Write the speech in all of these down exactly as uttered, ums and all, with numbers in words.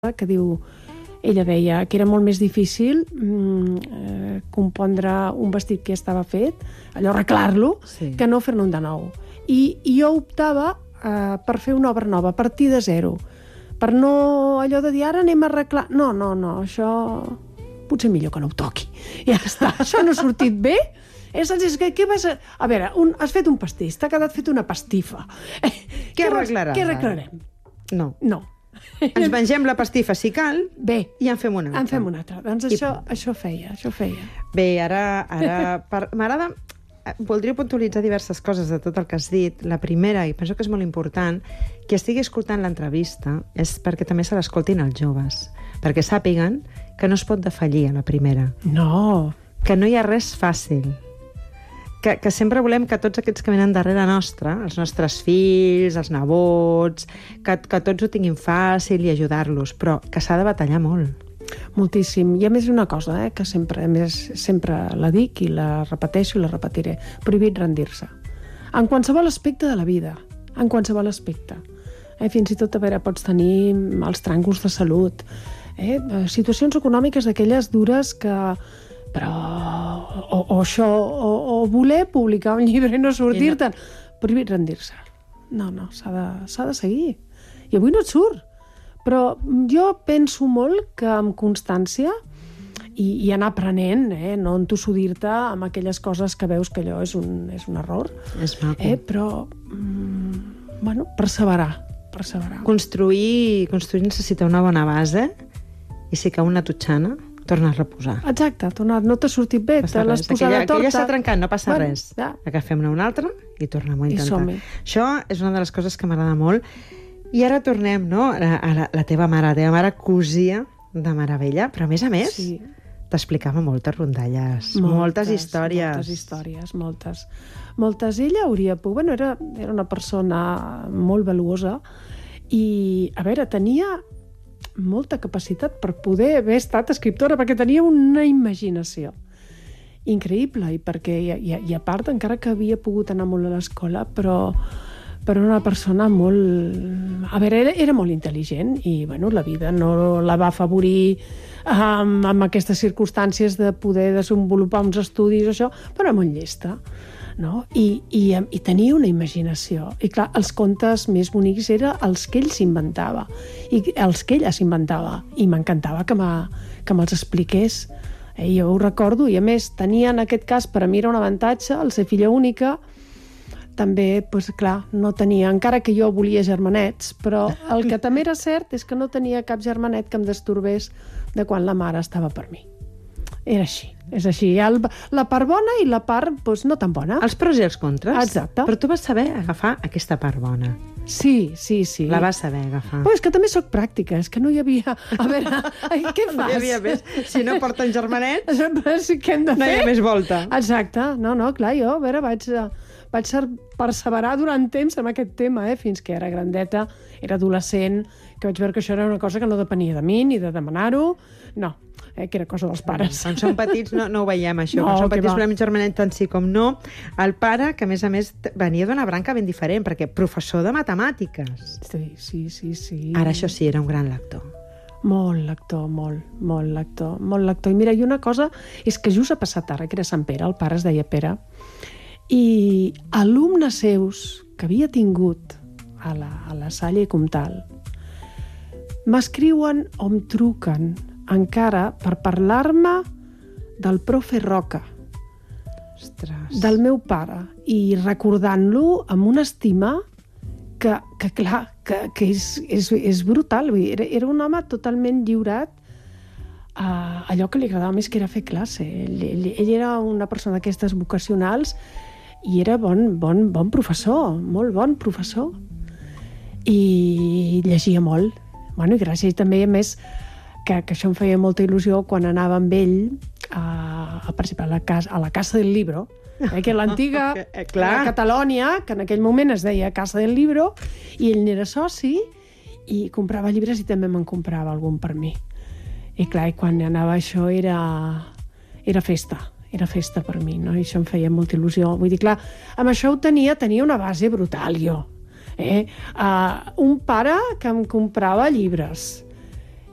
que diu, ella deia que era molt més difícil mm, eh, compondre un vestit que ja estava fet, allò arreglar-lo, sí, que no fer-ne un de nou. I, i jo optava eh, per fer una obra nova, a partir de zero, per no allò de dir, ara anem a arreglar... No, no, no, això potser millor que no ho toqui. Ja està, això no ha sortit bé. És, és que, què vas a... a veure, un, has fet un pastís, t'ha quedat fet una pastifa. Què arreglaràs? Què arreglarem? No. No. Ens mengem la pastifa si cal. Bé. I en fem una altra. En fem una altra. Doncs I... això, això feia, això feia. Bé, ara... ara per... m'agrada... Voldria puntualitzar diverses coses de tot el que has dit. La primera, i penso que és molt important, que estigui escoltant l'entrevista és perquè també se l'escoltin els joves, perquè sàpiguen que no es pot defallir a la primera. No. Que no hi ha res fàcil. Que, que sempre volem que tots aquests que venen darrere nostra, els nostres fills, els nebots, que, que tots ho tinguin fàcil i ajudar-los, però que s'ha de batallar molt. Moltíssim. I a més una cosa, eh, que sempre, a més, sempre la dic i la repeteixo i la repetiré. Prohibit rendir-se. En qualsevol aspecte de la vida. En qualsevol aspecte. Eh, fins i tot, a veure, pots tenir els tràngols de salut. Eh, situacions econòmiques d'aquelles dures que... Però... O, o això... O, o voler publicar un llibre i no sortir-te'n. No... Prohibit rendir-se. No, no, s'ha de, s'ha de seguir. I avui no et surt. Però jo penso molt que amb constància i, i anar aprenent, eh, no entossudir-te amb aquelles coses que veus que allò és un, és un error. És maco. Eh, però, mm, bueno, perseverar, perseverar. Construir, construir necessita una bona base i si cau una totxana, torna a reposar. Exacte, tornar, no t'ha sortit bé, te l'has posat a torta. Aquella s'ha trencat, no passa bueno, res. Ja. Agafem-ne una altra i tornem-ho a I intentar. som-hi. Això és una de les coses que m'agrada molt. I ara tornem, no?, a la, la teva mare. La teva mare cosia de meravella, però a més a més sí, t'explicava moltes rondalles, moltes, moltes històries. Moltes històries, moltes. Moltes. Ella hauria pogut... Bueno, era, era una persona molt valuosa i, a veure, tenia molta capacitat per poder haver estat escriptora, perquè tenia una imaginació increïble, i perquè i, i, i a part, encara que havia pogut anar molt a l'escola, però però una persona molt... A veure, era, era molt intel·ligent i, bueno, la vida no la va afavorir amb, amb aquestes circumstàncies de poder desenvolupar uns estudis, això, però era molt llesta, no? I, i, i tenia una imaginació. I, clar, els contes més bonics eren els que ell s'inventava, i els que ella s'inventava. I m'encantava que, que me'ls expliqués. Eh, jo ho recordo, i a més, tenia en aquest cas, per a mi era un avantatge, el ser filla única, també, doncs, clar, no tenia, encara que jo volia germanets, però el que també era cert és que no tenia cap germanet que em destorbés de quan la mare estava per mi. Era així, és així. El, la part bona i la part, doncs, no tan bona. Els pros i els contres. Exacte. Però tu vas saber agafar aquesta part bona. Sí, sí, sí. La vas saber agafar. Però és que també sóc pràctica, és que no hi havia... A veure, què fas? No hi havia més. Si no porten germanets, què hem de fer? No hi ha més volta. Exacte. No, no, clar, jo, a veure, vaig... Vaig perseverar durant temps amb aquest tema, eh? Fins que era grandeta, era adolescent, que vaig veure que això era una cosa que no depenia de mi, ni de demanar-ho. No, eh? Que era cosa dels pares. Quan som petits no, no ho veiem, això. No, Quan som petits va. volem un germanet tant sí com no. El pare, que a més a més venia d'una branca ben diferent, perquè professor de matemàtiques. Sí, sí, sí, sí. Ara això sí, era un gran lector. Molt lector, molt, molt lector, molt lector. I mira, i una cosa és que just ha passat ara, que era Sant Pere, el pare es deia Pere, i alumnes seus que havia tingut a la, a la Salle Comtal m'escriuen o em truquen encara per parlar-me del profe Roca. Ostres. Del meu pare, i recordant-lo amb una estima que, que clar, que, que és, és, és brutal. Era, era un home totalment lliurat a allò que li agradava més, que era fer classe. Ell, ell, ell era una persona d'aquestes vocacionals i era bon, bon, bon professor, molt bon professor. I llegia molt. Bueno, i gràcies també, a més, que, que això em feia molta il·lusió quan anava amb ell a, a participar a la casa, a la Casa del Libro, eh, que l'antiga eh, Catalònia, que en aquell moment es deia Casa del Libro, i ell n'era soci i comprava llibres i també me'n comprava algun per mi. I clar, i quan anava això era, era festa. Era festa per mi, no? I això em feia molta il·lusió. Vull dir, clar, amb això ho tenia, tenia una base brutal, jo. Eh? Uh, un pare que em comprava llibres,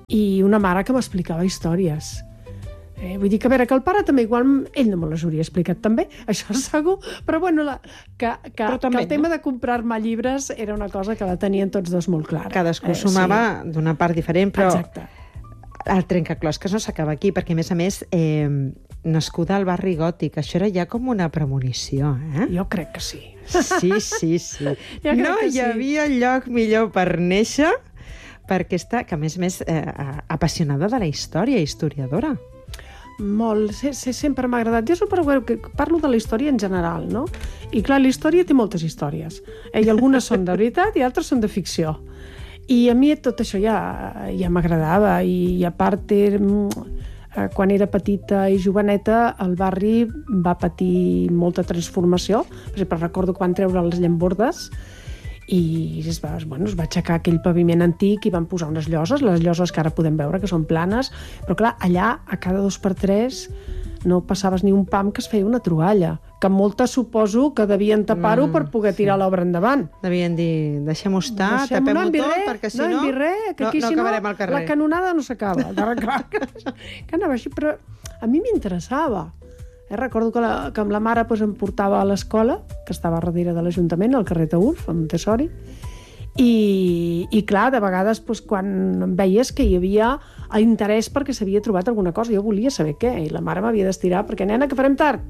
i una mare que m'explicava històries. Eh, vull dir que, a veure, que el pare també igual, ell no me les hauria explicat també, això segur, però bueno, la, que, que, però també, que el tema no? de comprar-me llibres era una cosa que la tenien tots dos molt clara. Cadascú eh, sumava sí. d'una part diferent, però exacte. El trencaclosques no s'acaba aquí, perquè a més a més, eh, nascuda al barri gòtic, això era ja com una premonició, eh? Jo crec que sí. Sí, sí, sí. No que hi sí. havia lloc millor per néixer, perquè està, que a més a més, eh, apassionada de la història, historiadora. Molt, se, se, sempre m'ha agradat. Jo super, que parlo de la història en general, no? I clar, la història té moltes històries. Eh? I algunes són de veritat i altres són de ficció. I a mi tot això ja, ja m'agradava. I, i a part, era, eh, quan era petita i joveneta, el barri va patir molta transformació. Per exemple, recordo quan treure les llambordes i es va, bueno, es va aixecar aquell paviment antic i van posar unes lloses, les lloses que ara podem veure que són planes, però clar, allà a cada dos per tres no passaves ni un pam que es feia una troballa, que moltes suposo que devien tapar-ho mm, per poder tirar sí. l'obra endavant. Devien dir, deixem-ho estar, deixem, tapem-ho no, tot, res, perquè si no, no, res, que no, aquí, no si acabarem no, al carrer. La canonada no s'acaba. Que, que anava així, però a mi m'interessava. Eh, recordo que, la, que amb la mare pues, em portava a l'escola, que estava darrere de l'Ajuntament, al carrer Taüll, a Montessori, i, i clar, de vegades pues, quan veies que hi havia interès perquè s'havia trobat alguna cosa, jo volia saber què, i la mare m'havia d'estirar perquè, nena, que farem tard.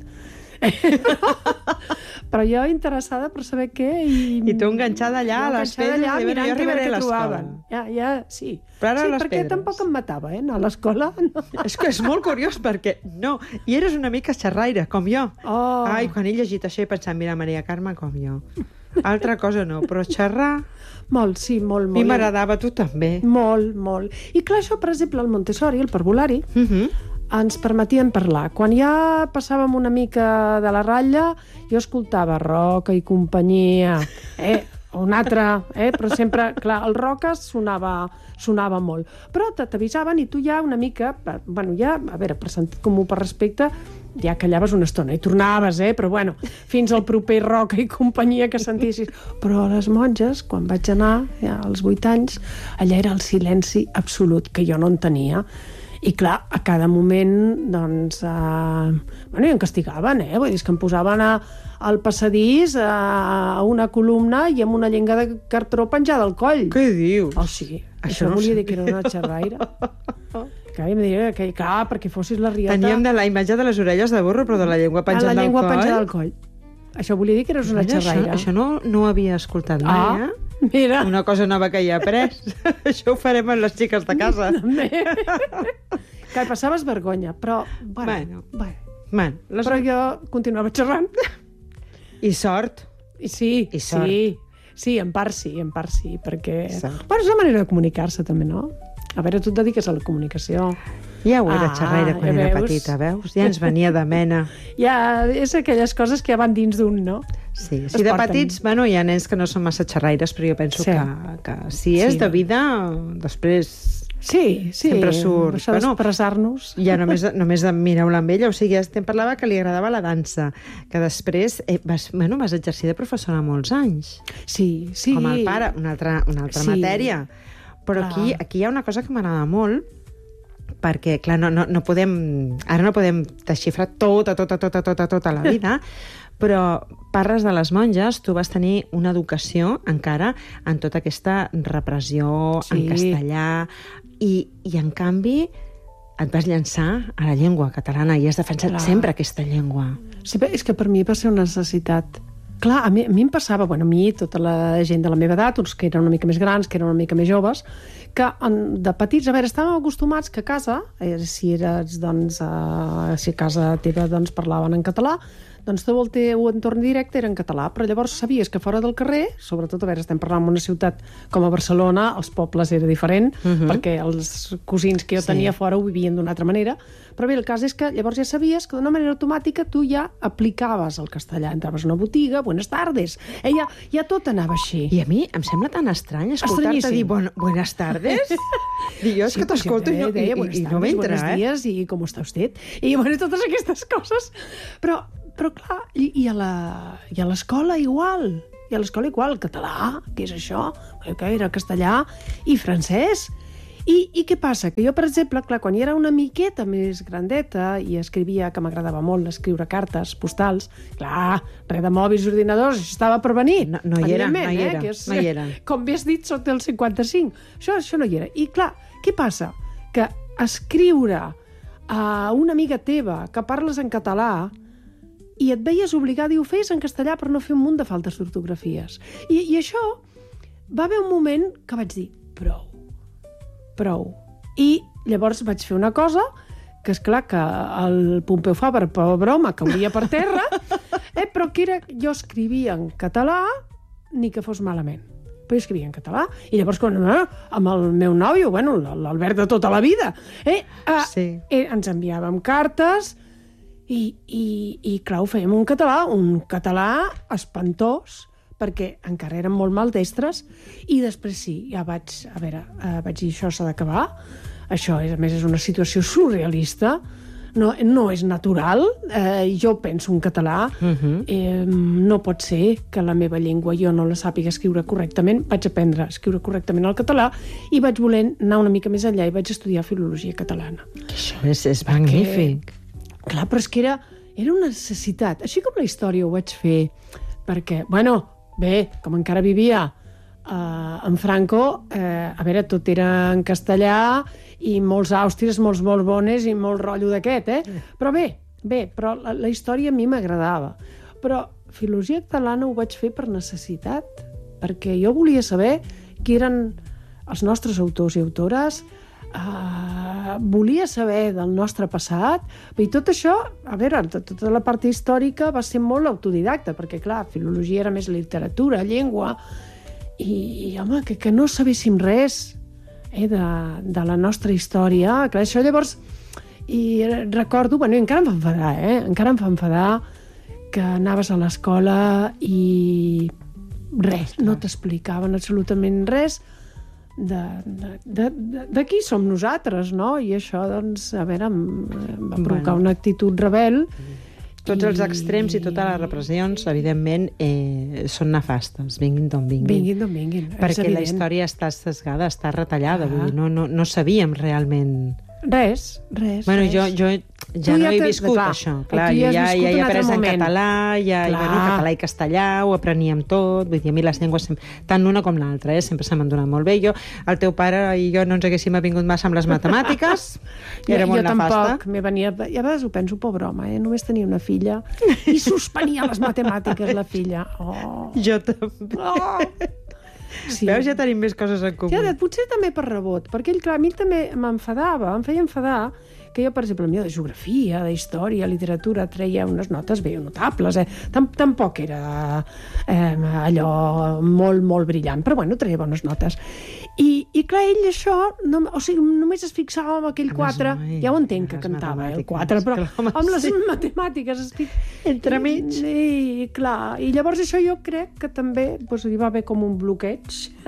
Però jo interessada per saber què i, I tu enganxada allà a les pedres allà, i mirant jo arribaré a l'escola. Ja, ja, sí. Però ara sí, les perquè pedres. tampoc em matava, eh, anar a l'escola. No. És que és molt curiós perquè no, i eres una mica xerraire, com jo. Oh. Ai, quan he llegit això he pensat, mira, Maria Carme, com jo. Altra cosa no, però xerrar... Molt, sí, molt, molt. A mi m'agradava, tu també. Molt, molt. I clar, això, per exemple, el Montessori, el parvulari, Uh -huh. ens permetien parlar. Quan ja passàvem una mica de la ratlla, jo escoltava Roca i companyia, eh? un altre, eh? però sempre, clar, el Roca sonava, sonava molt. Però t'avisaven i tu ja una mica, bueno, ja, a veure, per sentit comú, per respecte, ja callaves una estona i tornaves, eh? Però bueno, fins al proper Roca i companyia que sentissis. Però a les monges, quan vaig anar, ja als vuit anys, allà era el silenci absolut, que jo no en tenia. I clar, a cada moment, doncs, eh, bueno, i em castigaven, eh? Vull dir, que em posaven a, al passadís a, a una columna i amb una llenga de cartró penjada al coll. Què dius? Oh, sí. Això Això no volia sé. dir que era una xerraire. Que em diria que, clar, perquè fossis la riota... Teníem de la imatge de les orelles de burro, però de la llengua penjant la del llengua coll. penjada al coll. Això volia dir que eres una Mira, xerraire. Això, això no, no ho havia escoltat mai, Ah, eh? mira. Una cosa nova que hi he après. Això ho farem amb les xiques de casa. També. Que passaves vergonya, però... Bueno, Bueno. bueno. Man, les... Però jo continuava xerrant. I sort. I sí, I sort. sí. Sí, en part sí, en part sí, perquè... Sort. Bueno, és una manera de comunicar-se, també, no? A veure, tu et dediques a la comunicació. Ja ho era Ah, xerraire quan ja era veus? petita, veus? Ja ens venia de mena. Ja, és aquelles coses que ja van dins d'un, no? Sí, Es si de porten. petits, bueno, hi ha nens que no són massa xerraires, però jo penso Sí. que, que si és Sí. de vida, després Sí, sí. sempre surt. Això Bueno, d'expressar-nos. ja només, només de mirar-la amb ella. O sigui, ja em parlava que li agradava la dansa, que després eh, vas, bueno, vas exercir de professora molts anys. Sí, sí. Com el pare, una altra, una altra Sí. matèria. Però Clar. aquí, aquí hi ha una cosa que m'agrada molt, perquè, clar, no, no, no podem, ara no podem desxifrar tota, tota, tota, tota, tota la vida, però parles de les monges, tu vas tenir una educació encara en tota aquesta repressió Sí. en castellà, i, i en canvi et vas llançar a la llengua catalana i has defensat Clar. sempre aquesta llengua. Sí, bé, és que per mi va ser una necessitat. Clar, a mi, a mi em passava, bueno, a mi, tota la gent de la meva edat, uns que eren una mica més grans, que eren una mica més joves, que en, de petits, a veure, estàvem acostumats que a casa, eh, si eres, doncs, eh, si a casa teva, doncs, parlaven en català, doncs tot el teu entorn directe era en català, però llavors sabies que fora del carrer, sobretot, a veure, estem parlant d'una ciutat com a Barcelona, els pobles era diferent, uh -huh. perquè els cosins que jo Sí. tenia fora ho vivien d'una altra manera, però bé, el cas és que llavors ja sabies que d'una manera automàtica tu ja aplicaves el castellà, entraves a una botiga, buenas tardes, eh, ja, ja tot anava així. I a mi em sembla tan estrany escoltar-te Estranyíssim. dir bon, buenas tardes. Dic, jo és Sí, que pues t'escolto jo i, no, deia, i, buenas i no tardes, m'entra, buenos eh? días, i com està usted? I, bueno, totes aquestes coses. Però, però clar, i, i a la- i a l'escola igual. I a l'escola igual, català, què és això? Que era castellà i francès. I, I què passa? Que jo, per exemple, clar, quan hi era una miqueta més grandeta i escrivia, que m'agradava molt escriure cartes postals, clar, res de mòbils i ordinadors, això estava per venir. No, no hi era, no hi eh, era, que és, no hi era. Com bé has dit, soc del cinquanta-cinc. Això, això no hi era. I clar, què passa? Que escriure a una amiga teva que parles en català i et veies obligada i ho feies en castellà per no fer un munt de faltes d'ortografies. I, I això va haver un moment que vaig dir, prou, prou. I llavors vaig fer una cosa, que és clar que el Pompeu Fabra, per broma, cauria per terra, eh, però que era, jo escrivia en català, ni que fos malament. Però jo escrivia en català. I llavors, quan, eh, amb el meu nòvio, bueno, l'Albert de tota la vida, eh, eh, Sí. eh, ens enviàvem cartes i, i, i clar, ho fèiem en català, un català espantós, perquè encara érem molt maldestres, i després sí, ja vaig, a veure, eh, vaig dir, això s'ha d'acabar, això, és, a més, és una situació surrealista, no, no és natural, eh, jo penso en català, Uh-huh. eh, no pot ser que la meva llengua jo no la sàpiga escriure correctament, vaig aprendre a escriure correctament el català i vaig voler anar una mica més enllà i vaig estudiar filologia catalana. Això és, és magnífic. Clar, però és que era, era una necessitat. Així com la història ho vaig fer, perquè, bueno, bé, com encara vivia eh, en Franco, eh, a veure, tot era en castellà i molts àustries, molts molt bones i molt rotllo d'aquest, eh? Però bé, bé, però la, la història a mi m'agradava. Però filologia catalana ho vaig fer per necessitat, perquè jo volia saber qui eren els nostres autors i autores, uh, volia saber del nostre passat, i tot això, a veure, tota la part històrica va ser molt autodidacta, perquè, clar, filologia era més literatura, llengua, i, i home, que, que no sabéssim res eh, de, de la nostra història. Clar, això llavors, i recordo, bueno, encara em fa enfadar, eh? Encara em fa enfadar que anaves a l'escola i res, no t'explicaven absolutament res de, de, de, de, de qui som nosaltres, no? I això, doncs, a veure, em, em va provocar Bueno. una actitud rebel. Tots els extrems i totes les repressions, evidentment, eh, són nefastes, vinguin d'on vinguin. Vinguin d'on vinguin, és Perquè la evident. història està sesgada, està retallada, Ah. vull dir, no, no, no sabíem realment... Res, res, Bueno, res. jo, jo ja Tu no ja he t'has- viscut clar, això. tu Clar, ja jo has ja, viscut ja he un altre après en moment. català, ja, i, Clar. bueno, català i castellà, ho apreníem tot, vull dir, a mi les llengües, sempre, tant l'una com l'altra, eh, sempre se m'han donat molt bé. Jo, el teu pare i jo no ens haguéssim avingut massa amb les matemàtiques, Jo, era molt jo nefasta. tampoc, me venia... I a vegades ho penso, pobre home, eh? Només tenia una filla i suspenia les matemàtiques, la filla. Oh. Jo també. Oh. Sí. Veus, ja tenim més coses en comú. Ja, potser també per rebot, perquè ell, clar, a mi també m'enfadava, em feia enfadar que jo, per exemple, a mi de geografia, de història, literatura, treia unes notes bé notables, eh? Tam Tampoc era eh, allò molt, molt brillant, però bueno, treia bones notes. I, i clar, ell això, no, o sigui, només es fixava en aquell Amb quatre, les- ja ho entenc que les cantava, eh, el matemàtiques, quatre, però clar, home, amb les sí. matemàtiques es fica... Entremig. Sí, clar. I llavors això jo crec que també doncs, hi va haver com un bloqueig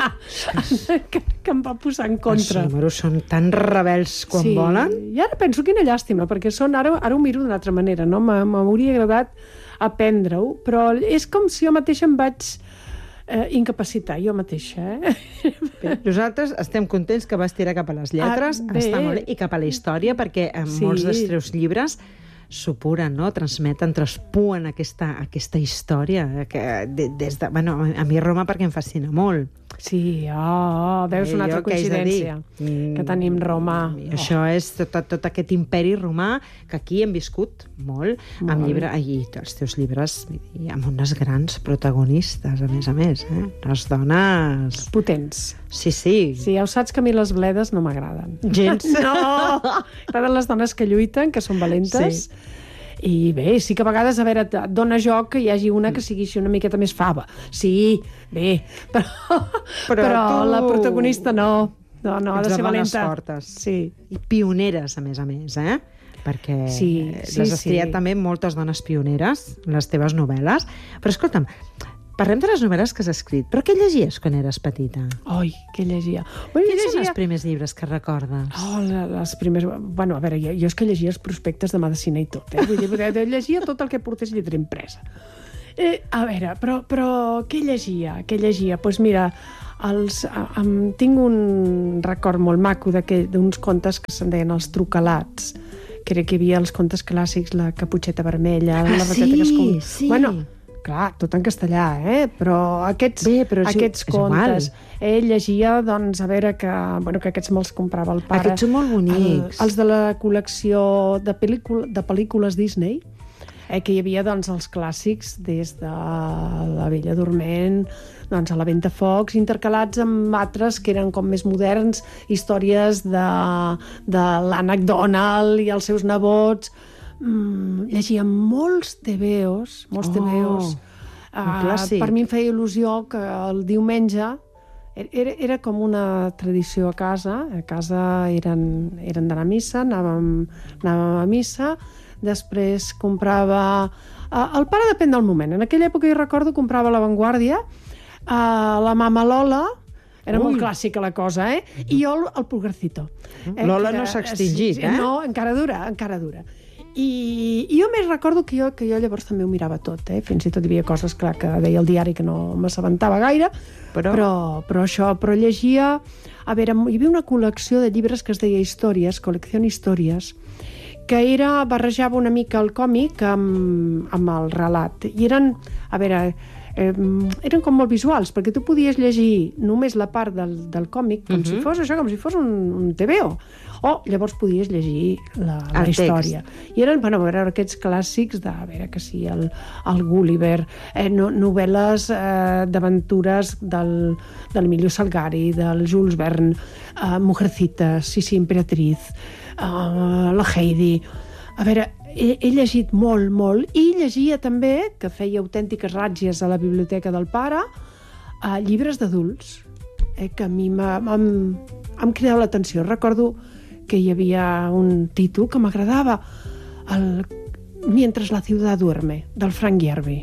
que, que em va posar en contra. Els números són tan rebels quan sí. volen. I ara penso, quina llàstima, perquè són, ara, ara ho miro d'una altra manera, no? M'hauria agradat aprendre-ho, però és com si jo mateixa em vaig eh, incapacitar, jo mateixa, eh? Bé, nosaltres estem contents que vas tirar cap a les lletres, Ah, bé. està molt bé, i cap a la història, perquè en Sí. molts dels teus llibres supuren, no? Transmeten, traspuen aquesta, aquesta història que de, des de... Bueno, a mi Roma perquè em fascina molt. Sí, oh, oh, veus Eh, una altra jo què haig de dir? coincidència, Mm, que tenim Roma. I això és tot, tot aquest imperi romà que aquí hem viscut molt, Molt. amb llibre, i els teus llibres i amb unes grans protagonistes, a més a més, eh? Les dones... Potents. Sí, sí. Sí, ja ho saps que a mi les bledes no m'agraden. Gens. No! M'agraden les dones que lluiten, que són valentes. Sí. I bé, sí que a vegades, a veure, et dona joc que hi hagi una que sigui així una miqueta més fava. Sí, bé, però, Però però, tu- la protagonista no. No, no, ha Ets de de ser bones valenta. fortes. Sí. I pioneres, a més a més, eh? Perquè Sí, sí, les has triat sí. també moltes dones pioneres, les teves novel·les. Però escolta'm, parlem de les novel·les que has escrit. Però què llegies quan eres petita? Oi, què llegia? Bueno, Quins jo són els primers llibres que recordes? Oh, la- les primers... Bueno, a veure, jo, jo és que llegia els prospectes de medicina i tot, eh? Vull dir, de- de- llegia tot el que portés lletra impresa. Eh, a veure, però, però què llegia? Què llegia? Doncs pues mira, els, um, tinc un record molt maco d'uns contes que se'n deien els trucalats, que era que hi havia els contes clàssics, la Caputxeta Vermella, ah, la rateta sí, que es com... sí. Bueno, clar, tot en castellà, eh? Però aquests, Bé, però és, aquests és contes... igual. Ell llegia, doncs, a veure que... Bueno, que aquests me'ls comprava el pare. Aquests són molt bonics. El, els de la col·lecció de, pel·lícula, de pel·lícules Disney, eh, que hi havia, doncs, els clàssics des de La Bella Dorment, doncs, a La Ventafocs, intercalats amb altres que eren com més moderns, històries de, de l'Ànec Donald i els seus nebots. Mm, llegia molts tebeos, molts Oh, tebeos. un clàssic. Per mi em feia il·lusió que el diumenge era, era com una tradició a casa. A casa eren, eren d'anar a missa, anàvem, anàvem a missa, després comprava... El pare depèn del moment. En aquella època, jo recordo, comprava La Vanguardia, la Mama Lola, era Ui. molt clàssica la cosa, eh? I jo el, el Pulgarcito. Eh, Lola no s'ha extingit, eh? No, encara dura, encara dura. I, i jo més recordo que jo, que jo llavors també ho mirava tot, eh? Fins i tot hi havia coses, clar, que deia el diari que no m'assabentava gaire, però... Però, però això, però llegia... A veure, hi havia una col·lecció de llibres que es deia Històries, Col·lecció Històries, que era, barrejava una mica el còmic amb, amb el relat. I eren, a veure, eh, eren com molt visuals, perquè tu podies llegir només la part del, del còmic, com uh-huh. si fos això, com si fos un, un tebeo. O llavors podies llegir la, la història. I eren, bueno, a veure, aquests clàssics de, a veure, que sí, el, el Gulliver, eh, no, novel·les eh, d'aventures del, de l'Emilio Salgari, del Jules Verne, eh, Mujercitas, sí, sí, Emperatriz, eh, la Heidi. A veure, he, he llegit molt, molt, i llegia també, que feia autèntiques ràtzies a la biblioteca del pare, eh, llibres d'adults, eh, que a mi m'han cridat l'atenció. Recordo que hi havia un títol que m'agradava, el Mientras la ciudad duerme, del Frank Yerby.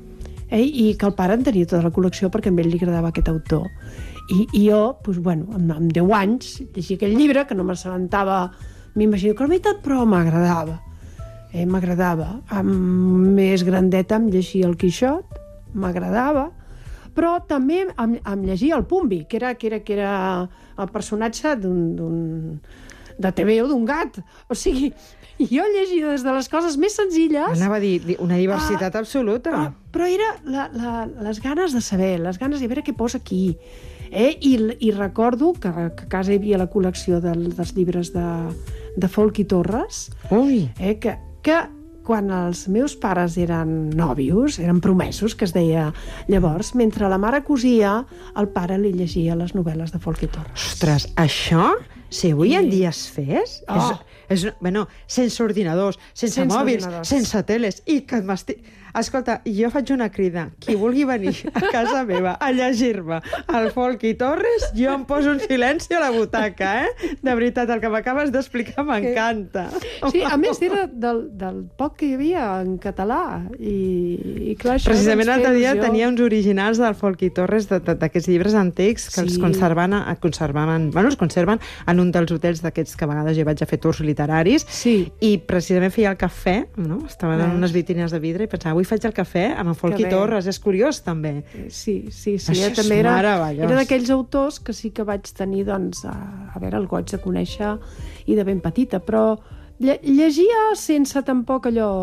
Eh? I que el pare en tenia tota la col·lecció perquè a ell li agradava aquest autor. I, i jo, doncs, bueno, amb, amb deu anys, llegia aquell llibre, que no m'assabentava, m'imagino que la meitat, però m'agradava. Eh? M'agradava. Amb més grandeta em llegia el Quixot, m'agradava, però també em, em llegia el Pumbi, que era, que era, que era el personatge d'un... de T V o d'un gat. O sigui, jo llegia des de les coses més senzilles... Anava a dir una diversitat uh, absoluta. Però, però era la, la, les ganes de saber, les ganes de veure què posa aquí. Eh? I, I recordo que, que a casa hi havia la col·lecció del, dels llibres de, de Folk i Torres, Ui. Eh? que, que quan els meus pares eren nòvios, eren promesos, que es deia llavors, mentre la mare cosia, el pare li llegia les novel·les de Folk i Torres. Ostres, això... Si avui en dia es fes, Oh. és, és, bueno, sense ordinadors, sense, Sense mòbils, ordinadors. sense teles, i que m'estic... Escolta, jo faig una crida. Qui vulgui venir a casa meva a llegir-me el Folk i Torres, jo em poso un silenci a la butaca, eh? De veritat, el que m'acabes d'explicar m'encanta. Sí, a més era del, del poc que hi havia en català. I, i clar, això Precisament doncs, l'altre feia dia il·lusió. tenia uns originals del Folk i Torres, d'aquests llibres antics, que Sí. els conserven, conservaven, bueno, els conserven en un dels hotels d'aquests que a vegades jo vaig a fer tours literaris, Sí. i precisament feia el cafè, no? Estaven en Veus? unes vitrines de vidre i pensava, avui faig el cafè amb en Folk Que i bé. Torres, és curiós també. Sí, sí, sí. Això eh? és També era, meravellós. era d'aquells autors que sí que vaig tenir, doncs, a, a veure, el goig de conèixer i de ben petita, però lle llegia sense tampoc allò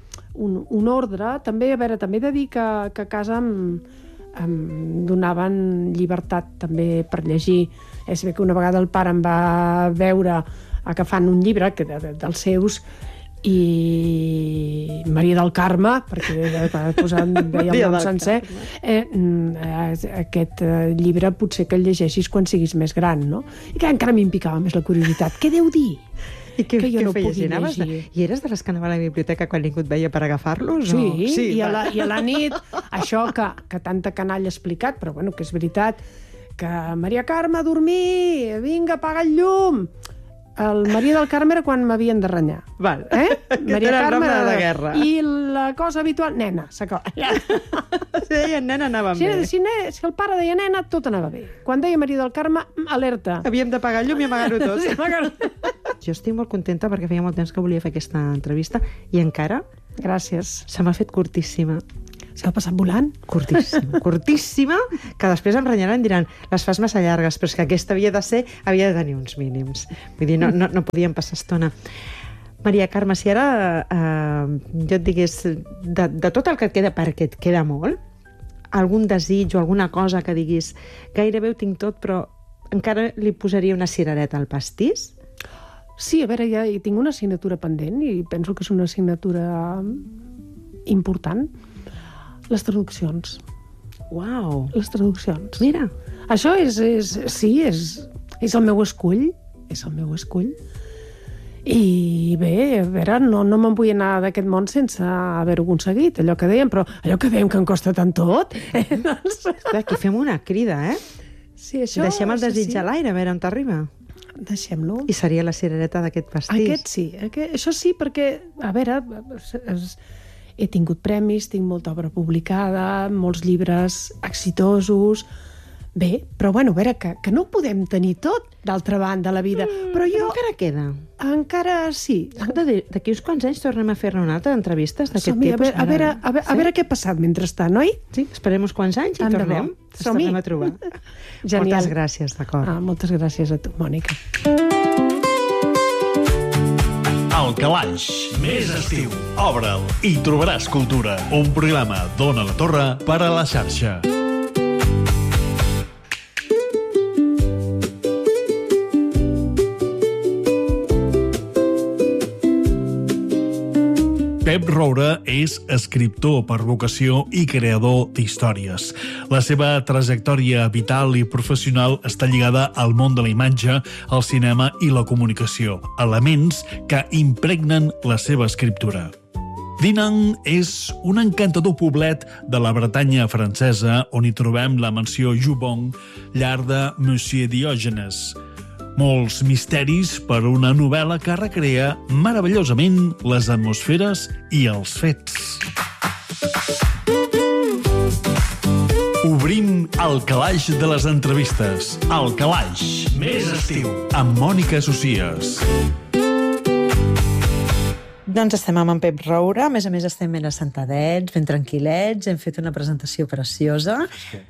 un, un ordre. També, a veure, també he de dir que, que a casa em, em donaven llibertat també per llegir. És bé que una vegada el pare em va veure agafant un llibre que de, de, dels seus, i Maria del Carme, perquè posant, veia el nom sencer, eh, aquest eh, llibre potser que el llegeixis quan siguis més gran, no? I que encara m'hi picava més la curiositat. Què deu dir? I què, que jo què no feies? pugui I, anaves de, llegir. I eres de les que anava a la biblioteca quan ningú et veia per agafar-los? Sí, o... sí, i, a la, va. i a la nit, això que, que tanta canalla ha explicat, però bueno, que és veritat, que Maria Carme, a dormir, vinga, apaga el llum. El Maria del Carme era quan m'havien de renyar. Val. Eh? Maria era el nom de la guerra. I la cosa habitual, nena, s'acaba. Si deien nena, anàvem Si, bé. si, ne, si el pare deia nena, tot anava bé. Quan deia Maria del Carme, alerta. Havíem de pagar el llum i amagar-ho tot. Sí, amagar-ho. Jo estic molt contenta perquè feia molt temps que volia fer aquesta entrevista i encara Gràcies. se m'ha fet curtíssima. s'ha passat volant. Curtíssima, curtíssima, que després em renyaran i diran les fas massa llargues, però és que aquesta havia de ser, havia de tenir uns mínims. Vull dir, no, no, no podíem passar estona. Maria Carme, si ara eh, jo et digués de, de tot el que et queda, perquè et queda molt, algun desig o alguna cosa que diguis gairebé ho tinc tot, però encara li posaria una cirereta al pastís? Sí, a veure, ja hi tinc una assignatura pendent i penso que és una assignatura important. Les traduccions. Uau! Les traduccions. Mira! Això és, és sí, és, és el meu escull. És el meu escull. I bé, a veure, no, no me'n vull anar d'aquest món sense haver-ho aconseguit, allò que dèiem, però allò que dèiem que em costa tant tot. Eh? Doncs... Aquí fem una crida, eh? Sí, això... Deixem el desig sí. a l'aire, a veure on t'arriba. Deixem-lo. I seria la cirereta d'aquest pastís. Aquest sí, aquest, això sí, perquè, a veure, es, es, he tingut premis, tinc molta obra publicada, molts llibres exitosos. Bé, però bueno, a veure, que, que no ho podem tenir tot, d'altra banda, a la vida. Mm, però jo... Encara queda. Encara sí. Escolta, d'aquí uns quants anys tornem a fer-ne una altra d'entrevistes d'aquest Som-hi, tipus. A veure, a, veure, a, veure, sí? a veure què ha passat mentrestant, oi? Sí, esperem uns quants anys i Tant tornem. Ens tornem a trobar. Genial. Moltes gràcies, d'acord. Ah, moltes gràcies a tu, Mònica. El Calaix, més estiu. Obre'l i trobaràs cultura. Un programa d'Ona la Torre per a la xarxa. Pep Roura és escriptor per vocació i creador d'històries. La seva trajectòria vital i professional està lligada al món de la imatge, al cinema i la comunicació, elements que impregnen la seva escriptura. Dinan és un encantador poblet de la Bretanya francesa on hi trobem la mansió Joubon, llar de Monsieur Diògenes. Molts misteris per una novel·la que recrea meravellosament les atmosferes i els fets. Obrim el calaix de les entrevistes. El calaix, més estiu, amb Mònica Socias. Doncs estem amb en Pep Roura, a més a més estem ben assentadets, ben tranquil·lets, hem fet una presentació preciosa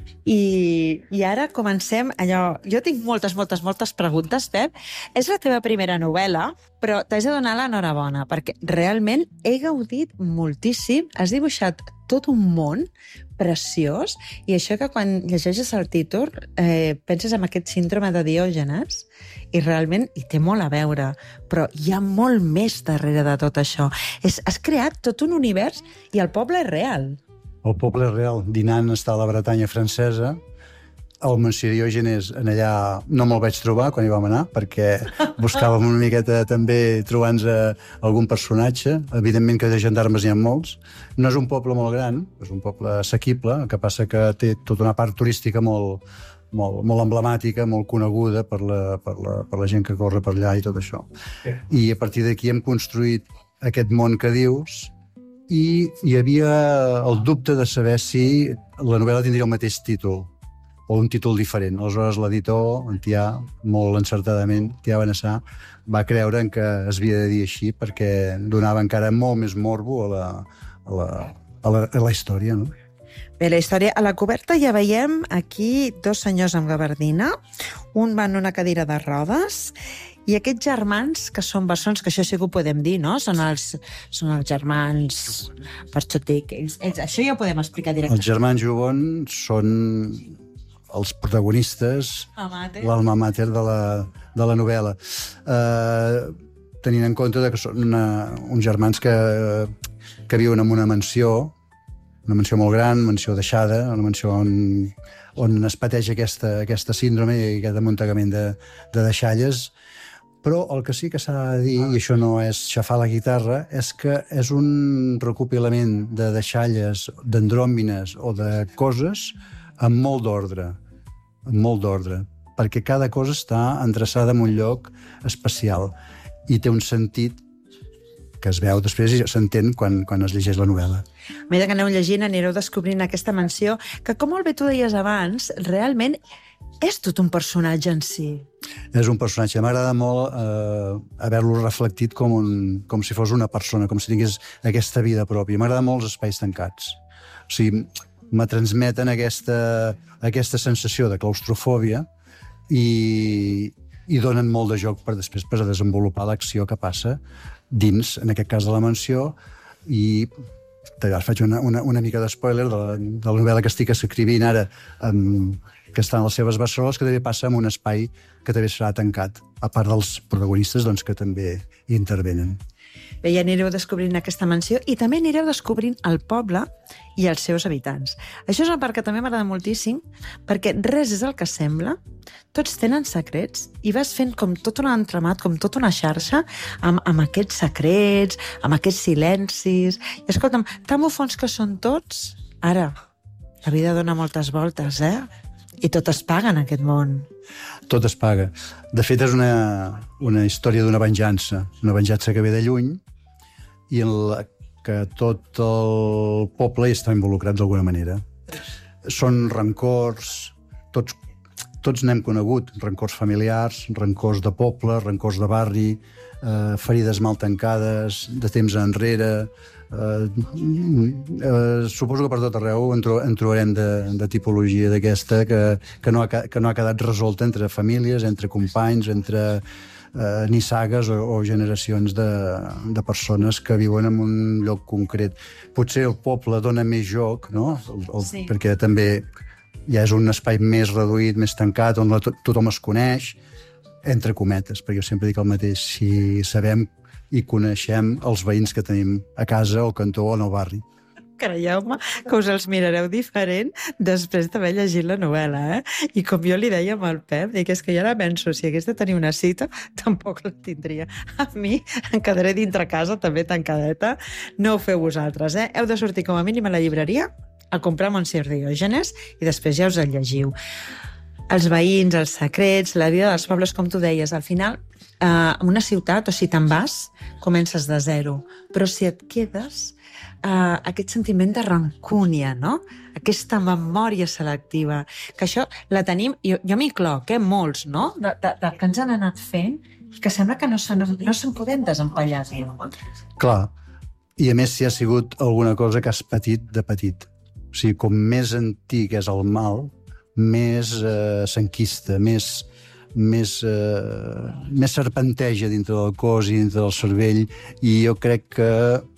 i, i ara comencem allò... Jo tinc moltes, moltes, moltes preguntes, Pep. És la teva primera novel·la, però t'haig de donar l'enhorabona, perquè realment he gaudit moltíssim, has dibuixat tot un món preciós, i això que quan llegeixes el títol eh, penses en aquest síndrome de Diògenes, i realment hi té molt a veure, però hi ha molt més darrere de tot això. És, has creat tot un univers i el poble és real. El poble és real. Dinan està a la Bretanya francesa. El Monsieur Diògenes en allà no me'l vaig trobar quan hi vam anar, perquè buscàvem una miqueta també trobant-nos algun personatge. Evidentment que de gendarmes n'hi ha molts. No és un poble molt gran, és un poble assequible, el que passa que té tota una part turística molt, molt, molt emblemàtica, molt coneguda per la, per, la, per la gent que corre per allà i tot això. Okay. I a partir d'aquí hem construït aquest món que dius i hi havia el dubte de saber si la novel·la tindria el mateix títol o un títol diferent. Aleshores, l'editor, en Tià, molt encertadament, Tià Benassà, va creure en que es havia de dir així perquè donava encara molt més morbo a la, a la, a la, a la història, no? Bé, la història, a la coberta ja veiem aquí dos senyors amb gabardina, un va en una cadira de rodes, i aquests germans, que són bessons, que això sí que ho podem dir, no? Són els, són els germans... Per això et dic, ells, ells, això ja ho podem explicar directament. Els germans Joubon són els protagonistes, l'alma mater de la, de la novel·la. Uh, tenint en compte que són una, uns germans que, que viuen en una mansió, una mansió molt gran, mansió deixada, una mansió on, on es pateix aquesta, aquesta síndrome i aquest amuntegament de, de deixalles. Però el que sí que s'ha de dir, i això no és xafar la guitarra, és que és un recopilament de deixalles, d'andròmines o de coses amb molt d'ordre, amb molt d'ordre, perquè cada cosa està endreçada en un lloc especial i té un sentit que es veu després i s'entén quan, quan es llegeix la novel·la. A mesura que aneu llegint, anireu descobrint aquesta mansió, que, com molt bé tu deies abans, realment és tot un personatge en si. És un personatge. M'agrada molt eh, haver-lo reflectit com, un, com si fos una persona, com si tingués aquesta vida pròpia. M'agrada molt els espais tancats. O sigui, me transmeten aquesta, aquesta sensació de claustrofòbia i, i donen molt de joc per després per desenvolupar l'acció que passa dins, en aquest cas de la mansió, i ja faig una, una, una mica de spoiler de la, de la novel·la que estic escrivint ara, amb, que està en les seves bessoles, que també passa en un espai que també serà tancat, a part dels protagonistes doncs, que també hi intervenen. Bé, ja anireu descobrint aquesta mansió i també anireu descobrint el poble i els seus habitants. Això és una part que també m'agrada moltíssim, perquè res és el que sembla, tots tenen secrets i vas fent com tot un entramat, com tota una xarxa, amb, amb aquests secrets, amb aquests silencis. I escolta'm, tan bufons que són tots, ara, la vida dona moltes voltes, eh? I tot es paga en aquest món. Tot es paga. De fet, és una, una història d'una venjança, una venjança que ve de lluny i en la que tot el poble hi està involucrat d'alguna manera. Són rancors, tots, tots n'hem conegut, rancors familiars, rancors de poble, rancors de barri, eh, ferides mal tancades, de temps enrere. Uh, uh, suposo que per tot arreu en, tro en trobarem de, de tipologia d'aquesta que, que, no ha, que no ha quedat resolta entre famílies, entre companys, entre uh, nissagues o, o generacions de, de persones que viuen en un lloc concret. Potser el poble dona més joc, no? El, el, sí. Perquè també ja és un espai més reduït, més tancat, on la, to tothom es coneix, entre cometes, perquè jo sempre dic el mateix, si sabem i coneixem els veïns que tenim a casa, al cantó o en el barri. Creieu-me que us els mirareu diferent després d'haver llegit la novel·la, eh? I com jo li deia amb el Pep, dic, és que jo ara penso, si hagués de tenir una cita, tampoc la tindria. A mi em quedaré dintre casa, també tancadeta. No ho feu vosaltres, eh? Heu de sortir com a mínim a la llibreria a comprar Montse Diògenes i després ja us el llegiu. Els veïns, els secrets, la vida dels pobles, com tu deies, al final, eh, en una ciutat, o si te'n vas, comences de zero. Però si et quedes, eh, aquest sentiment de rancúnia, no? Aquesta memòria selectiva, que això la tenim, jo, jo m'hi cloc, eh, molts, no? De, de, de que ens han anat fent, que sembla que no se'n no se podem desempallar. Clar, i a més si ha sigut alguna cosa que has patit de petit. O sigui, com més antic és el mal, més eh, s'enquista, més, més, eh, més serpenteja dintre del cos i dintre del cervell, i jo crec que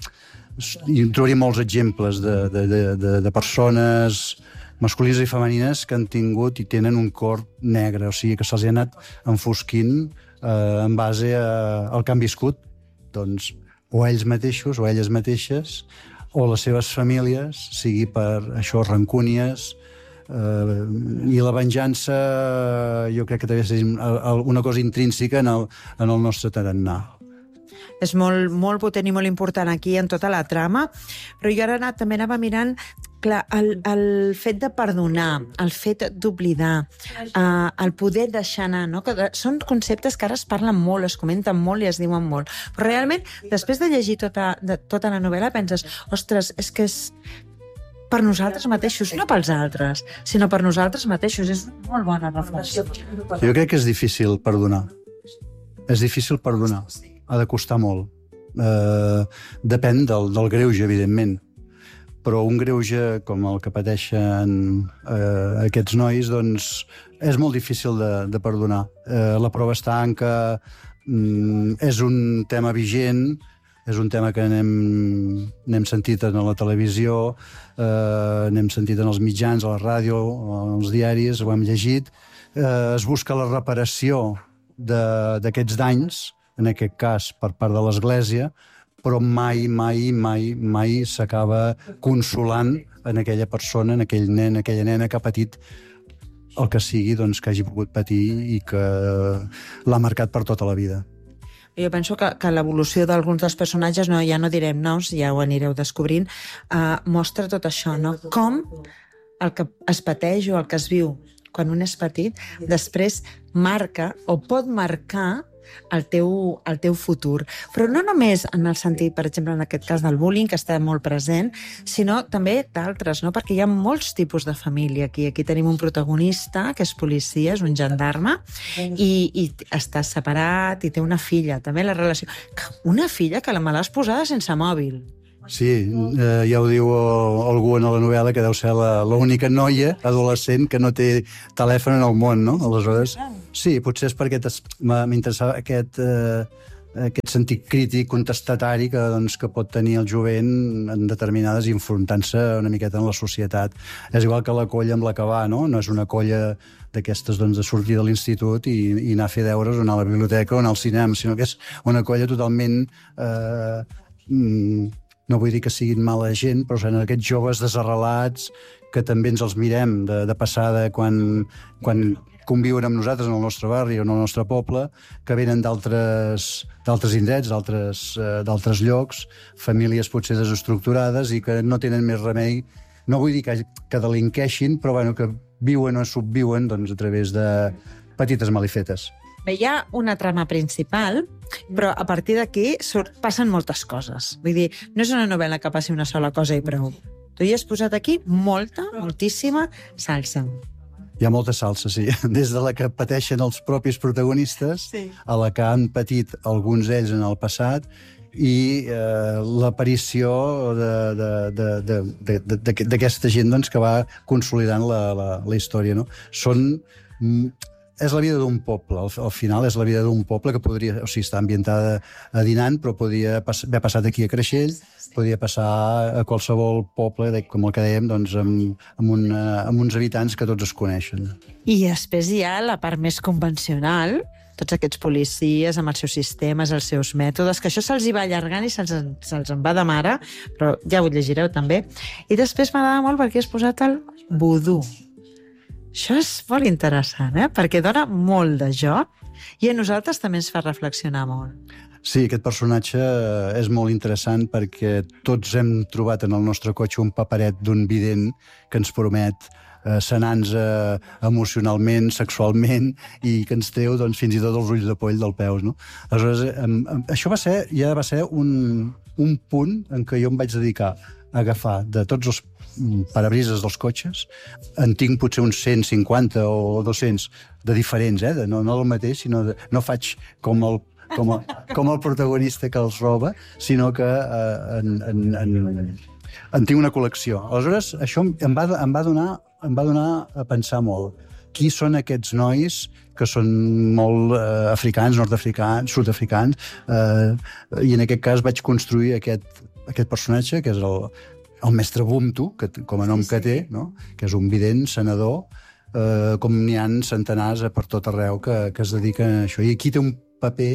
hi trobaria molts exemples de, de, de, de persones masculines i femenines que han tingut i tenen un cor negre, o sigui que se'ls ha anat enfosquint eh, en base a, al que han viscut, doncs, o ells mateixos o elles mateixes, o les seves famílies, sigui per això rancúnies. Uh, i la venjança jo crec que també és una cosa intrínseca en el, en el nostre tarannà. És molt, molt potent i molt important aquí en tota la trama, però jo ara també anava mirant, clar, el, el fet de perdonar, el fet d'oblidar, uh, el poder deixar anar, no? Que són conceptes que ara es parlen molt, es comenten molt i es diuen molt, però realment després de llegir tota, de, tota la novel·la penses, ostres, és que és per nosaltres mateixos, no pels altres, sinó per nosaltres mateixos. És una molt bona reflexió. Jo crec que és difícil perdonar. És difícil perdonar. Ha de costar molt. Eh, depèn del, del greuge, evidentment. Però un greuge com el que pateixen eh, aquests nois, doncs, és molt difícil de, de perdonar. Eh, la prova està en que mm, és un tema vigent, és un tema que n'hem n'hem sentit en la televisió, eh, n'hem sentit en els mitjans, a la ràdio, als diaris, ho hem llegit. Eh, es busca la reparació d'aquests danys, en aquest cas per part de l'Església, però mai, mai, mai, mai s'acaba consolant en aquella persona, en aquell nen, aquella nena que ha patit el que sigui, doncs, que hagi pogut patir i que l'ha marcat per tota la vida. Jo penso que, que l'evolució d'alguns dels personatges, no, ja no direm noms, ja ho anireu descobrint, eh, mostra tot això, no? Com el que es pateix o el que es viu quan un és petit, després marca o pot marcar el teu, el teu futur. Però no només en el sentit, per exemple, en aquest cas del bullying, que està molt present, sinó també d'altres, no? Perquè hi ha molts tipus de família aquí. Aquí tenim un protagonista, que és policia, és un gendarme, i, i està separat i té una filla. També la relació... Una filla que la me l'has posada sense mòbil. Sí, eh, ja ho diu algú en la novel·la, que deu ser l'única noia adolescent que no té telèfon en el món, no? Aleshores, sí, potser és perquè m'interessava aquest, eh, aquest sentit crític, contestatari que, doncs, que pot tenir el jovent en determinades, enfrontant-se una miqueta en la societat. És igual que la colla amb la que va, no? No és una colla d'aquestes, doncs, de sortir de l'institut i, i anar a fer deures o anar a la biblioteca o anar al cinema, sinó que és una colla totalment... Eh, no vull dir que siguin mala gent, però són aquests joves desarrelats que també ens els mirem de, de passada quan, quan conviuen amb nosaltres en el nostre barri o en el nostre poble, que venen d'altres d'altres indrets, d'altres eh, d'altres llocs, famílies potser desestructurades i que no tenen més remei, no vull dir que, que delinqueixin, però bueno, que viuen o subviuen, doncs, a través de petites malifetes. Bé, hi ha una trama principal, però a partir d'aquí passen moltes coses. Vull dir, no és una novel·la que passi una sola cosa i prou. Tu hi has posat aquí molta, moltíssima salsa. Hi ha molta salsa, sí. Des de la que pateixen els propis protagonistes, sí, a la que han patit alguns d'ells en el passat, i eh, l'aparició d'aquesta gent, doncs, que va consolidant la, la, la història, no? Són... És la vida d'un poble, al, al final és la vida d'un poble que podria, o sigui, està ambientada a Dinan, però podria pas, haver passat aquí a Creixell, podria passar a qualsevol poble, com el que dèiem, doncs, amb, amb, una, amb uns habitants que tots es coneixen. I després hi ha la part més convencional, tots aquests policies amb els seus sistemes, els seus mètodes, que això se'ls hi va allargant i se'ls se en va de mare, però ja ho llegireu també. I després m'agrada molt perquè has posat el vudú. Això és molt interessant, eh? Perquè dona molt de joc i a nosaltres també ens fa reflexionar molt. Sí, aquest personatge és molt interessant perquè tots hem trobat en el nostre cotxe un paperet d'un vident que ens promet eh, sanar-nos eh, emocionalment, sexualment, i que ens treu, doncs, fins i tot els ulls de poll del peus, no? Aleshores, eh, això va ser, ja va ser un, un punt en què jo em vaig dedicar a agafar de tots els parabrises dels cotxes. En tinc potser uns cent cinquanta o dos-cents de diferents, eh? De, no, no del mateix, sinó de, no faig com el, com, el, com el protagonista que els roba, sinó que eh, en, en, en, en tinc una col·lecció. Aleshores, això em va, em va donar, em va donar a pensar molt. Qui són aquests nois que són molt eh, africans, nord-africans, sud-africans, eh, i en aquest cas vaig construir aquest, aquest personatge, que és el, el mestre Bumtu, que, com a nom que té, no? Que és un vident, sanador, eh, com n'hi ha centenars per tot arreu que, que es dediquen a això. I aquí té un paper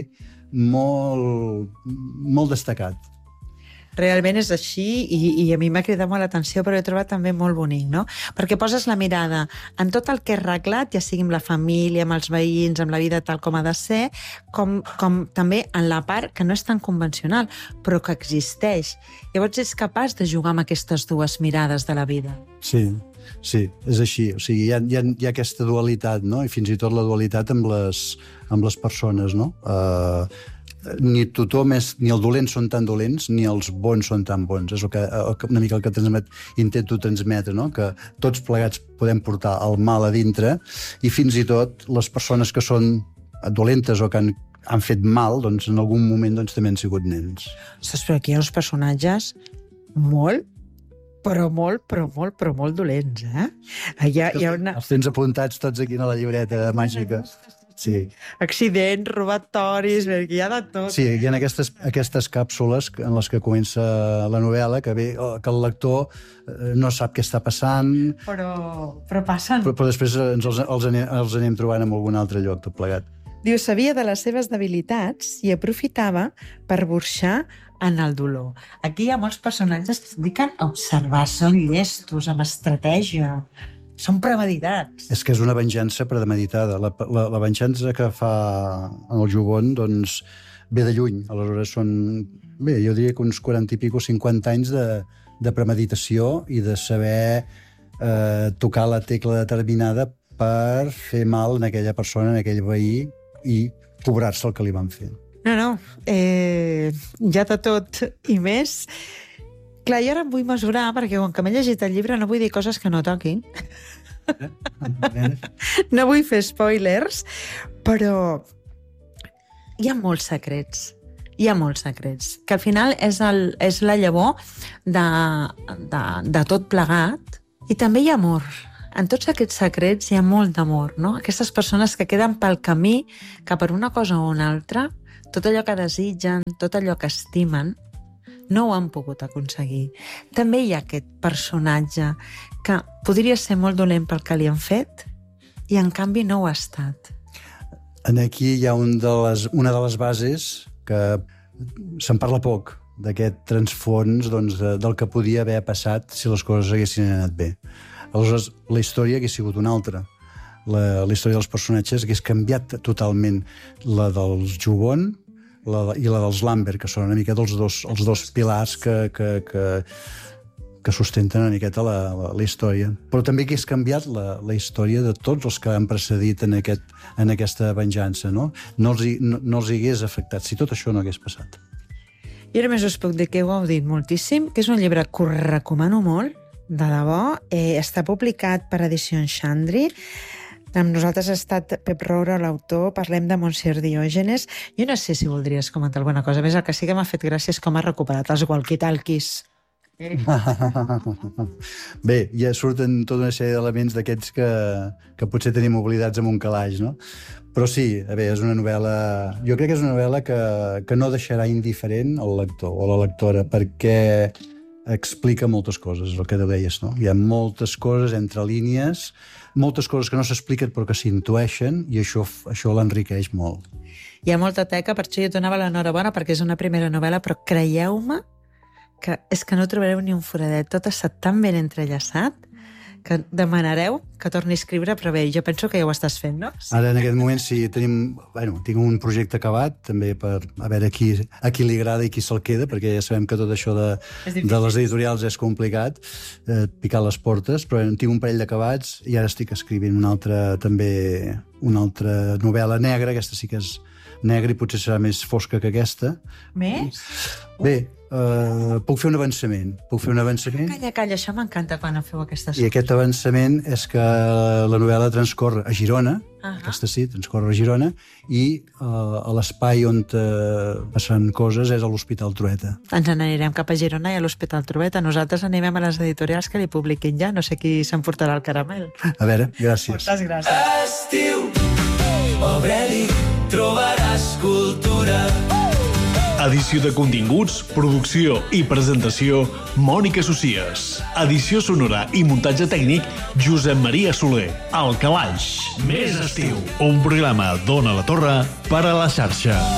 molt, molt destacat. Realment és així i, i a mi m'ha cridat molt l'atenció, però he trobat també molt bonic, no? Perquè poses la mirada en tot el que és reglat, ja sigui amb la família, amb els veïns, amb la vida tal com ha de ser, com, com també en la part que no és tan convencional, però que existeix. Llavors ets capaç de jugar amb aquestes dues mirades de la vida. Sí, sí, és així. O sigui, hi ha, hi ha, hi ha aquesta dualitat, no? I fins i tot la dualitat amb les, amb les persones, no? Uh, ni tothom és, ni els dolents són tan dolents ni els bons són tan bons. És el que, una mica el que transmet, intento transmetre, no? Que tots plegats podem portar el mal a dintre i fins i tot les persones que són dolentes o que han, han fet mal, doncs en algun moment doncs, també han sigut nens. Ostres, però aquí hi ha uns personatges molt però molt, però molt, però molt dolents, eh? Hi ha, hi ha una... Els tens apuntats tots aquí a la llibreta màgica. Sí. Accidents, robatoris, hi ha de tot. Sí, hi ha aquestes, aquestes càpsules en les que comença la novel·la, que, ve, que el lector no sap què està passant... Però, però passen. Però, però després ens els, els, anem, els anem trobant en algun altre lloc, tot plegat. Diu, sabia de les seves debilitats i aprofitava per burxar en el dolor. Aquí hi ha molts personatges que es dediquen a observar, són llestos, amb estratègia... Són premeditats. És que és una venjança premeditada. La, la, la venjança que fa en el Jugon, doncs, ve de lluny. Aleshores són, bé, jo diria que uns quaranta i pico, cinquanta anys de, de premeditació i de saber eh, tocar la tecla determinada per fer mal en aquella persona, en aquell veí, i cobrar-se el que li van fer. No, no. Eh, ja de tot i més... Clar, jo ara em vull mesurar, perquè com que m'he llegit el llibre no vull dir coses que no toquin. No vull fer spoilers, però hi ha molts secrets. hi ha molts secrets, que al final és, el, és la llavor de, de, de tot plegat, i també hi ha amor. En tots aquests secrets hi ha molt d'amor, no? Aquestes persones que queden pel camí, que per una cosa o una altra, tot allò que desitgen, tot allò que estimen, no ho han pogut aconseguir. També hi ha aquest personatge que podria ser molt dolent pel que li han fet i en canvi no ho ha estat. En aquí hi ha un de les, una de les bases que se'n parla poc, d'aquest transfons, doncs, de, del que podia haver passat si les coses haguessin anat bé. Aleshores, la història hagués sigut una altra. La, la història dels personatges hagués canviat totalment. La dels Jubon la, i la dels Lambert, que són una mica els dos, els dos pilars que, que, que, que sustenten una miqueta la, la, la història. Però també hagués canviat la, la història de tots els que han precedit en, aquest, en aquesta venjança. No, no, els, no, no els hagués afectat si tot això no hagués passat. Jo només us puc dir que heu gaudit moltíssim, que és un llibre que us recomano molt, de debò. Eh, està publicat per Edicions Xandri. Amb nosaltres ha estat Pep Roura, l'autor. Parlem de Montse Diògenes. Jo no sé si voldries comentar alguna cosa més. El que sí que m'ha fet gràcia és com ha recuperat els walkie-talkies. Bé, ja surten tota una sèrie d'elements d'aquests que, que potser tenim oblidats en un calaix, no? Però sí, a veure, és una novel·la... Jo crec que és una novel·la que, que no deixarà indiferent el lector o la lectora, perquè explica moltes coses, el que deies, no? Hi ha moltes coses entre línies, moltes coses que no s'expliquen però que s'intueixen, i això, això l'enriqueix molt. Hi ha molta teca, per això jo et donava l'enhorabona, perquè és una primera novel·la, però creieu-me que és que no trobareu ni un foradet. Tot està tan ben entrellaçat que demanareu que torni a escriure, però bé, jo penso que ja ho estàs fent, no? Sí. Ara, en aquest moment, sí, tenim... Bueno, tinc un projecte acabat, també per a veure qui, a qui li agrada i qui se'l queda, perquè ja sabem que tot això de, de les editorials és complicat, eh, picar les portes, però tinc un parell d'acabats i ara estic escrivint una altra, també, una altra novel·la negra, aquesta sí que és negra i potser serà més fosca que aquesta. Més? Bé, Uh, puc fer un avançament. Puc fer un avançament. Calla, calla, això m'encanta quan feu aquestes coses. I aquest avançament és que la novel·la transcorre a Girona, uh-huh. aquesta sí, transcorre a Girona, i uh, a l'espai on uh, passen coses és a l'Hospital Trueta. Ens n'anirem cap a Girona i a l'Hospital Trueta. Nosaltres anirem a les editorials que li publiquin ja. No sé qui s'emportarà el caramel. A veure, gràcies. Moltes gràcies. Estiu, obre-li, trobaràs cultura. Edició de continguts, producció i presentació, Mònica Socies. Edició sonora i muntatge tècnic, Josep Maria Soler. El Calaix. Més estiu. Un programa d'Ona la Torre per a la xarxa.